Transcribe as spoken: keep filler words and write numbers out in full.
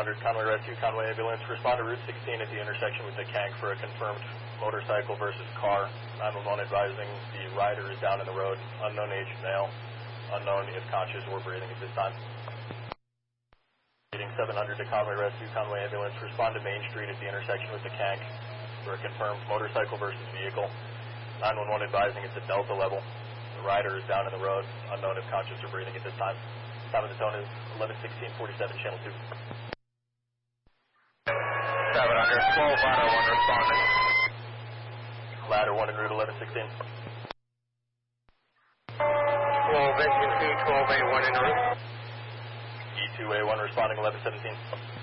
hundred, Conway Rescue, Conway Ambulance. Respond to Route sixteen at the intersection with the Kank for a confirmed motorcycle versus car. nine one one advising the rider is down in the road. Unknown age male. Unknown if conscious or breathing at this time. seven hundred to Conway Rescue, Conway Ambulance. Respond to Main Street at the intersection with the Kank for a confirmed motorcycle versus vehicle. nine one one advising it's a Delta level. The rider is down in the road. Unknown if conscious or breathing at this time. Time of the tone is eleven sixteen forty-seven, channel two. seven hundred, twelve, ladder one responding. Ladder one en route eleven sixteen. twelve, engine two, twelve A one en route. E two A one responding eleven seventeen.